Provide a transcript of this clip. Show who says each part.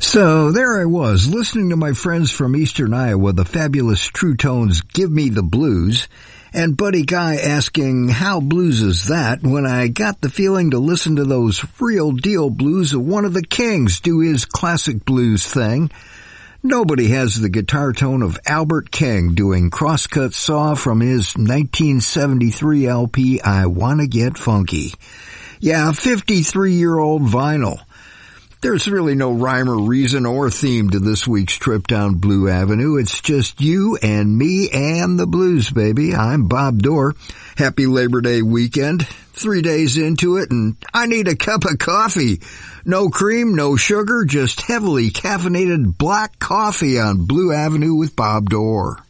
Speaker 1: So there I was, listening to my friends from Eastern Iowa, the fabulous True Tones' Give Me the Blues, and Buddy Guy asking, how blues is that, when I got the feeling to listen to those real deal blues of one of the Kings do his classic blues thing. Nobody has the guitar tone of Albert King doing Crosscut Saw from his 1973 LP, I Wanna Get Funky. Yeah, 53-year-old vinyl. There's really no rhyme or reason or theme to this week's trip down Blue Avenue. It's just you and me and the blues, baby. I'm Bob Dorr. Happy Labor Day weekend. 3 days into it, and I need a cup of coffee. No cream, no sugar, just heavily caffeinated black coffee on Blue Avenue with Bob Dorr.